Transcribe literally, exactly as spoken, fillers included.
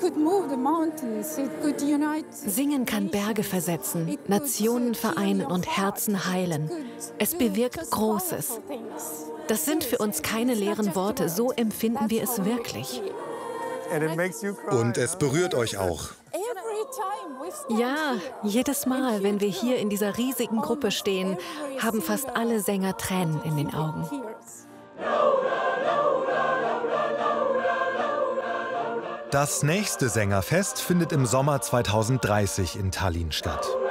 Singen kann Berge versetzen, Nationen vereinen und Herzen heilen. Es bewirkt Großes. Das sind für uns keine leeren Worte, so empfinden wir es wirklich. Und es berührt euch auch. Ja, jedes Mal, wenn wir hier in dieser riesigen Gruppe stehen, haben fast alle Sänger Tränen in den Augen. Das nächste Sängerfest findet im Sommer zweitausenddreißig in Tallinn statt.